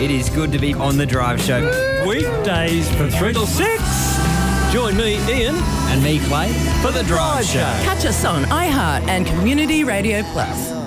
It is good to be on The Drive Show. Weekdays from 3 till 6. Join me, Ian. And me, Clay, for The Drive Show. Catch us on iHeart and Community Radio Plus.